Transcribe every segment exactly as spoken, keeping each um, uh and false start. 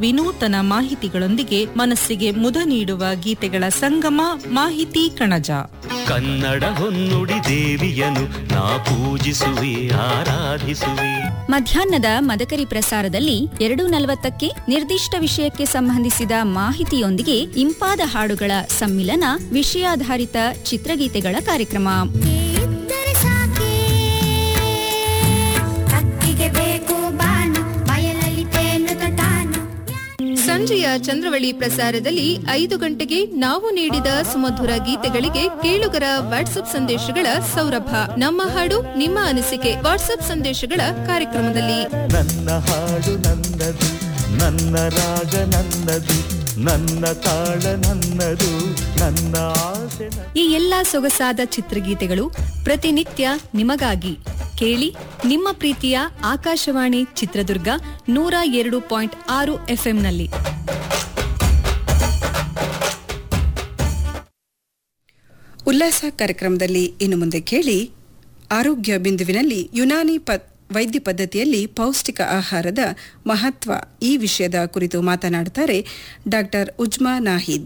ವಿನೂತನ ಮಾಹಿತಿಗಳೊಂದಿಗೆ ಮನಸ್ಸಿಗೆ ಮುದ ನೀಡುವ ಗೀತೆಗಳ ಸಂಗಮ ಮಾಹಿತಿ ಕಣಜ. ಕನ್ನಡ ಹೊನ್ನುಡಿ ದೇವಿಯನು ನಾ ಪೂಜಿಸುವೆ ಆರಾಧಿಸುವೆ. ಮಧ್ಯಾಹ್ನದ ಮದಕರಿ ಪ್ರಸಾರದಲ್ಲಿ ಎರಡು ನಲವತ್ತಕ್ಕೆ ನಿರ್ದಿಷ್ಟ ವಿಷಯಕ್ಕೆ ಸಂಬಂಧಿಸಿದ ಮಾಹಿತಿಯೊಂದಿಗೆ ಇಂಪಾದ ಹಾಡುಗಳ ಸಮ್ಮಿಲನ, ವಿಷಯಾಧಾರಿತ ಚಿತ್ರಗೀತೆಗಳ ಕಾರ್ಯಕ್ರಮ. ಸಂಜೆಯ ಚಂದ್ರವಳಿ ಪ್ರಸಾರದಲ್ಲಿ ಐದು ಗಂಟೆಗೆ ನಾವು ನೀಡಿದ ಸುಮಧುರ ಗೀತೆಗಳಿಗೆ ಕೇಳುಗರ ವಾಟ್ಸ್ಆಪ್ ಸಂದೇಶಗಳ ಸೌರಭ. ನಮ್ಮ ಹಾಡು ನಿಮ್ಮ ಅನಿಸಿಕೆ ವಾಟ್ಸ್ಆಪ್ ಸಂದೇಶಗಳ ಕಾರ್ಯಕ್ರಮದಲ್ಲಿ. ನನ್ನ ಹಾಡು ನನ್ನದು, ನನ್ನ ರಾಗ ನನ್ನದು, ನನ್ನ ತಾಳ ನನ್ನದು, ನನ್ನ ಆಸೆ. ಈ ಎಲ್ಲಾ ಸೊಗಸಾದ ಚಿತ್ರಗೀತೆಗಳು ಪ್ರತಿನಿತ್ಯ ನಿಮಗಾಗಿ ಕೇಳಿ ನಿಮ್ಮ ಪ್ರೀತಿಯ ಆಕಾಶವಾಣಿ ಚಿತ್ರದುರ್ಗ ನೂರ ಎರಡು ಪಾಯಿಂಟ್ ಆರು ಎಫ್ಎಂನಲ್ಲಿ. ಉಲ್ಲಾಸ ಕಾರ್ಯಕ್ರಮದಲ್ಲಿ ಇನ್ನು ಮುಂದೆ ಕೇಳಿ ಆರೋಗ್ಯ ಬಿಂದುವಿನಲ್ಲಿ ಯುನಾನಿ ಪ ವೈದ್ಯ ಪದ್ಧತಿಯಲ್ಲಿ ಪೌಷ್ಟಿಕ ಆಹಾರದ ಮಹತ್ವ ಈ ವಿಷಯದ ಕುರಿತು ಮಾತನಾಡುತ್ತಾರೆ ಡಾಕ್ಟರ್ ಉಜ್ಮಾ ನಾಹಿದ್.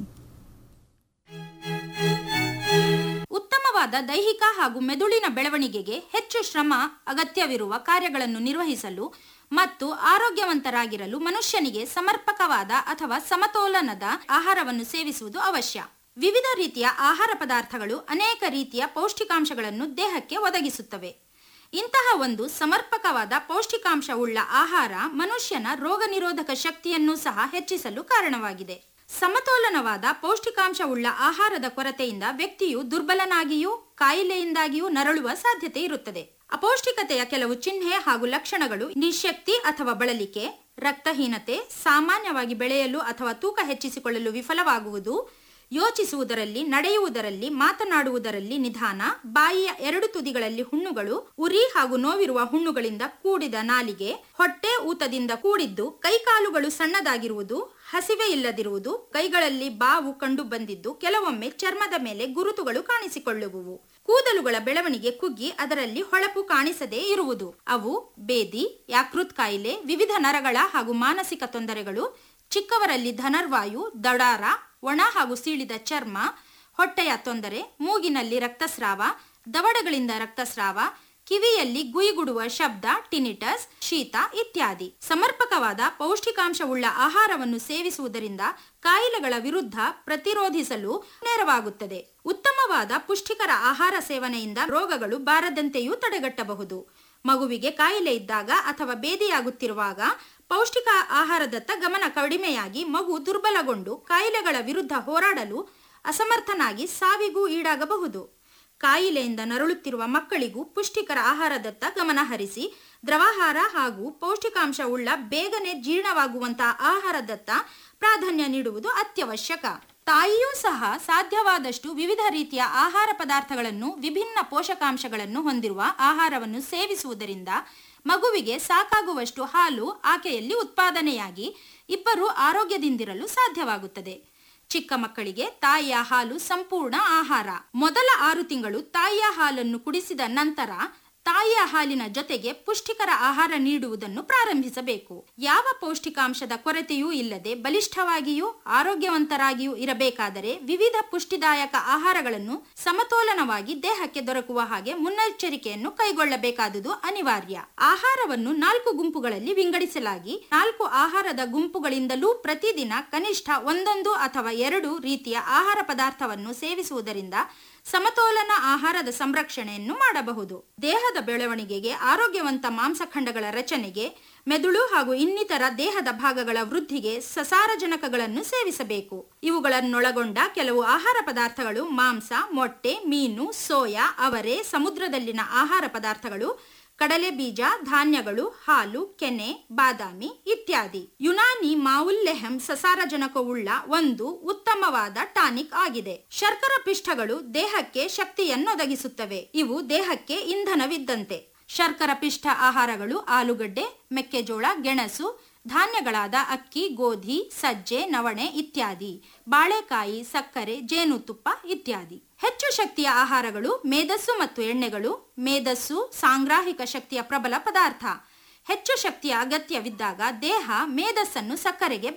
ಉತ್ತಮವಾದ ದೈಹಿಕ ಹಾಗೂ ಮೆದುಳಿನ ಬೆಳವಣಿಗೆಗೆ ಹೆಚ್ಚು ಶ್ರಮ ಅಗತ್ಯವಿರುವ ಕಾರ್ಯಗಳನ್ನು ನಿರ್ವಹಿಸಲು ಮತ್ತು ಆರೋಗ್ಯವಂತರಾಗಿರಲು ಮನುಷ್ಯನಿಗೆ ಸಮರ್ಪಕವಾದ ಅಥವಾ ಸಮತೋಲನದ ಆಹಾರವನ್ನು ಸೇವಿಸುವುದು ಅವಶ್ಯ. ವಿವಿಧ ರೀತಿಯ ಆಹಾರ ಪದಾರ್ಥಗಳು ಅನೇಕ ರೀತಿಯ ಪೌಷ್ಟಿಕಾಂಶಗಳನ್ನು ದೇಹಕ್ಕೆ ಒದಗಿಸುತ್ತವೆ. ಇಂತಹ ಒಂದು ಸಮರ್ಪಕವಾದ ಪೌಷ್ಟಿಕಾಂಶವುಳ್ಳ ಆಹಾರ ಮನುಷ್ಯನ ರೋಗ ನಿರೋಧಕ ಶಕ್ತಿಯನ್ನು ಸಹ ಹೆಚ್ಚಿಸಲು ಕಾರಣವಾಗಿದೆ. ಸಮತೋಲನವಾದ ಪೌಷ್ಟಿಕಾಂಶವುಳ್ಳ ಆಹಾರದ ಕೊರತೆಯಿಂದ ವ್ಯಕ್ತಿಯು ದುರ್ಬಲನಾಗಿಯೂ ಕಾಯಿಲೆಯಿಂದಾಗಿಯೂ ನರಳುವ ಸಾಧ್ಯತೆ ಇರುತ್ತದೆ. ಅಪೌಷ್ಟಿಕತೆಯ ಕೆಲವು ಚಿಹ್ನೆ ಹಾಗೂ ಲಕ್ಷಣಗಳು ನಿಶಕ್ತಿ ಅಥವಾ ಬಳಲಿಕೆ, ರಕ್ತಹೀನತೆ, ಸಾಮಾನ್ಯವಾಗಿ ಬೆಳೆಯಲು ಅಥವಾ ತೂಕ ಹೆಚ್ಚಿಸಿಕೊಳ್ಳಲು ವಿಫಲವಾಗುವುದು, ಯೋಚಿಸುವುದರಲ್ಲಿ, ನಡೆಯುವುದರಲ್ಲಿ, ಮಾತನಾಡುವುದರಲ್ಲಿ ನಿಧಾನ, ಬಾಯಿಯ ಎರಡು ತುದಿಗಳಲ್ಲಿ ಹುಣ್ಣುಗಳು, ಉರಿ ಹಾಗೂ ನೋವಿರುವ ಹುಣ್ಣುಗಳಿಂದ ಕೂಡಿದ ನಾಲಿಗೆ, ಹೊಟ್ಟೆ ಊತದಿಂದ ಕೂಡಿದ್ದು, ಕೈಕಾಲುಗಳು ಸಣ್ಣದಾಗಿರುವುದು, ಹಸಿವೆ ಇಲ್ಲದಿರುವುದು, ಕೈಗಳಲ್ಲಿ ಬಾವು ಕಂಡು ಬಂದಿದ್ದು, ಕೆಲವೊಮ್ಮೆ ಚರ್ಮದ ಮೇಲೆ ಗುರುತುಗಳು ಕಾಣಿಸಿಕೊಳ್ಳುವುವು, ಕೂದಲುಗಳ ಬೆಳವಣಿಗೆ ಕುಗ್ಗಿ ಅದರಲ್ಲಿ ಹೊಳಪು ಕಾಣಿಸದೇ ಇರುವುದು. ಅವು ಬೇದಿ, ಯಾಕೃತ್ ಕಾಯಿಲೆ, ವಿವಿಧ ನರಗಳ ಹಾಗೂ ಮಾನಸಿಕ ತೊಂದರೆಗಳು, ಚಿಕ್ಕವರಲ್ಲಿ ಧನರ್ವಾಯು, ದಡಾರ, ಒಣ ಹಾಗೂ ಸೀಳಿದ ಚರ್ಮ, ಹೊಟ್ಟೆಯ ತೊಂದರೆ, ಮೂಗಿನಲ್ಲಿ ರಕ್ತಸ್ರಾವ, ದವಡಗಳಿಂದ ರಕ್ತಸ್ರಾವ, ಕಿವಿಯಲ್ಲಿ ಗುಯಿಗುಡುವ ಶಬ್ದ, ಟಿನಿಟಸ್, ಶೀತ ಇತ್ಯಾದಿ. ಸಮರ್ಪಕವಾದ ಪೌಷ್ಟಿಕಾಂಶವುಳ್ಳ ಆಹಾರವನ್ನು ಸೇವಿಸುವುದರಿಂದ ಕಾಯಿಲೆಗಳ ವಿರುದ್ಧ ಪ್ರತಿರೋಧಿಸಲು ನೆರವಾಗುತ್ತದೆ. ಉತ್ತಮವಾದ ಪುಷ್ಟಿಕರ ಆಹಾರ ಸೇವನೆಯಿಂದ ರೋಗಗಳು ಬಾರದಂತೆಯೂ ತಡೆಗಟ್ಟಬಹುದು. ಮಗುವಿಗೆ ಕಾಯಿಲೆ ಇದ್ದಾಗ ಅಥವಾ ಬೇದಿಯಾಗುತ್ತಿರುವಾಗ ಪೌಷ್ಟಿಕ ಆಹಾರದತ್ತ ಗಮನ ಕಡಿಮೆಯಾಗಿ ಮಗು ದುರ್ಬಲಗೊಂಡು ಕಾಯಿಲೆಗಳ ವಿರುದ್ಧ ಹೋರಾಡಲು ಅಸಮರ್ಥನಾಗಿ ಸಾವಿಗೂ ಈಡಾಗಬಹುದು. ಕಾಯಿಲೆಯಿಂದ ನರಳುತ್ತಿರುವ ಮಕ್ಕಳಿಗೂ ಪುಷ್ಟಿಕರ ಆಹಾರದತ್ತ ಗಮನ ಹರಿಸಿ ದ್ರವಾಹಾರ ಹಾಗೂ ಪೌಷ್ಟಿಕಾಂಶವುಳ್ಳ ಬೇಗನೆ ಜೀರ್ಣವಾಗುವಂತಹ ಆಹಾರದತ್ತ ಪ್ರಾಧಾನ್ಯ ನೀಡುವುದು ಅತ್ಯವಶ್ಯಕ. ತಾಯಿಯೂ ಸಹ ಸಾಧ್ಯವಾದಷ್ಟು ವಿವಿಧ ರೀತಿಯ ಆಹಾರ ಪದಾರ್ಥಗಳನ್ನು, ವಿಭಿನ್ನ ಪೋಷಕಾಂಶಗಳನ್ನು ಹೊಂದಿರುವ ಆಹಾರವನ್ನು ಸೇವಿಸುವುದರಿಂದ ಮಗುವಿಗೆ ಸಾಕಾಗುವಷ್ಟು ಹಾಲು ಆಕೆಯಲ್ಲಿ ಉತ್ಪಾದನೆಯಾಗಿ ಇಬ್ಬರು ಆರೋಗ್ಯದಿಂದಿರಲು ಸಾಧ್ಯವಾಗುತ್ತದೆ. ಚಿಕ್ಕ ಮಕ್ಕಳಿಗೆ ತಾಯಿಯ ಹಾಲು ಸಂಪೂರ್ಣ ಆಹಾರ. ಮೊದಲ ಆರು ತಿಂಗಳು ತಾಯಿಯ ಹಾಲನ್ನು ಕುಡಿಸಿದ ನಂತರ ತಾಯಿಯ ಹಾಲಿನ ಜೊತೆಗೆ ಪುಷ್ಟಿಕರ ಆಹಾರ ನೀಡುವುದನ್ನು ಪ್ರಾರಂಭಿಸಬೇಕು. ಯಾವ ಪೌಷ್ಟಿಕಾಂಶದ ಕೊರತೆಯೂ ಇಲ್ಲದೆ ಬಲಿಷ್ಠವಾಗಿಯೂ ಆರೋಗ್ಯವಂತರಾಗಿಯೂ ಇರಬೇಕಾದರೆ ವಿವಿಧ ಪುಷ್ಟಿದಾಯಕ ಆಹಾರಗಳನ್ನು ಸಮತೋಲನವಾಗಿ ದೇಹಕ್ಕೆ ದೊರಕುವ ಹಾಗೆ ಮುನ್ನೆಚ್ಚರಿಕೆಯನ್ನು ಕೈಗೊಳ್ಳಬೇಕಾದುದು ಅನಿವಾರ್ಯ. ಆಹಾರವನ್ನು ನಾಲ್ಕು ಗುಂಪುಗಳಲ್ಲಿ ವಿಂಗಡಿಸಲಾಗಿ ನಾಲ್ಕು ಆಹಾರದ ಗುಂಪುಗಳಿಂದಲೂ ಪ್ರತಿದಿನ ಕನಿಷ್ಠ ಒಂದೊಂದು ಅಥವಾ ಎರಡು ರೀತಿಯ ಆಹಾರ ಪದಾರ್ಥವನ್ನು ಸೇವಿಸುವುದರಿಂದ ಸಮತೋಲನ ಆಹಾರದ ಸಂರಕ್ಷಣೆಯನ್ನು ಮಾಡಬಹುದು. ದೇಹದ ಬೆಳವಣಿಗೆಗೆ, ಆರೋಗ್ಯವಂತ ಮಾಂಸಖಂಡಗಳ ರಚನೆಗೆ, ಮೆದುಳು ಹಾಗೂ ಇನ್ನಿತರ ದೇಹದ ಭಾಗಗಳ ವೃದ್ಧಿಗೆ ಸಸಾರಜನಕಗಳನ್ನು ಸೇವಿಸಬೇಕು. ಇವುಗಳನ್ನೊಳಗೊಂಡ ಕೆಲವು ಆಹಾರ ಪದಾರ್ಥಗಳು ಮಾಂಸ, ಮೊಟ್ಟೆ, ಮೀನು, ಸೋಯಾ, ಅವರೆ, ಸಮುದ್ರದಲ್ಲಿನ ಆಹಾರ ಪದಾರ್ಥಗಳು, ಕಡಲೆ ಬೀಜ, ಧಾನ್ಯಗಳು, ಹಾಲು, ಕೆನೆ, ಬಾದಾಮಿ ಇತ್ಯಾದಿ. ಯುನಾನಿ ಮಾವುಲ್ಲೆಹಂ ಸಸಾರಜನಕವುಳ್ಳ ಒಂದು ಉತ್ತಮವಾದ ಟಾನಿಕ್ ಆಗಿದೆ. ಶರ್ಕರ ಪಿಷ್ಟಗಳು ದೇಹಕ್ಕೆ ಶಕ್ತಿಯನ್ನೊದಗಿಸುತ್ತವೆ. ಇವು ದೇಹಕ್ಕೆ ಇಂಧನವಿದ್ದಂತೆ. ಶರ್ಕರ ಪಿಷ್ಟ ಆಹಾರಗಳು ಆಲೂಗಡ್ಡೆ, ಮೆಕ್ಕೆಜೋಳ, ಗೆಣಸು, ಧಾನ್ಯಗಳಾದ ಅಕ್ಕಿ, ಗೋಧಿ, ಸಜ್ಜೆ, ನವಣೆ ಇತ್ಯಾದಿ, ಬಾಳೆಕಾಯಿ, ಸಕ್ಕರೆ, ಜೇನುತುಪ್ಪ ಇತ್ಯಾದಿ. ಹೆಚ್ಚು ಶಕ್ತಿಯ ಆಹಾರಗಳು ಮೇದಸ್ಸು ಮತ್ತು ಎಣ್ಣೆಗಳು. ಮೇದಸ್ಸು ಸಾಂಗ್ರಾಹಿಕ ಶಕ್ತಿಯ ಪ್ರಬಲ ಪದಾರ್ಥ. ಹೆಚ್ಚು ಶಕ್ತಿಯ ಅಗತ್ಯವಿದ್ದಾಗ ದೇಹ ಮೇದಸ್ಸನ್ನು ಸಕ್ಕರೆಗೆ